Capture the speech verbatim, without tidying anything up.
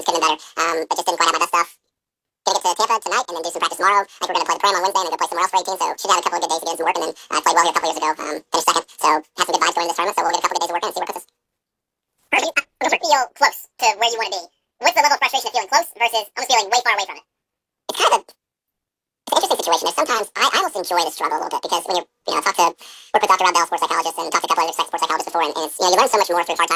just could have been better. Um, but just didn't quite have my best stuff. Gonna get to Tampa tonight and then do some practice tomorrow. I think we're gonna play the Prem on Wednesday and then go play somewhere else for eighteen. So should have a couple of good days to get in some work. And then I uh, played well here a couple years ago. Um, finished second. So have some good vibes going into this tournament. So we'll get a couple of good days of work in and see where it puts us. Perfect. You uh, feel close to where you want to be. What's the level of frustration of feeling close versus almost feeling way far away from it? It's kind of a it's an interesting situation. There's sometimes I, I almost enjoy the struggle a little bit because when you you know talk to work with Doctor Rob Bell, sports psychologist, and talk to a couple other sports psychologists before, and, and it's you know you learn so much more through hard times